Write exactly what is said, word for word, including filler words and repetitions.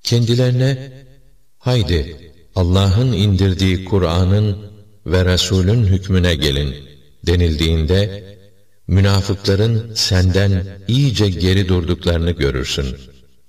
Kendilerine, haydi Allah'ın indirdiği Kur'an'ın ve Resul'ün hükmüne gelin denildiğinde, münafıkların senden iyice geri durduklarını görürsün.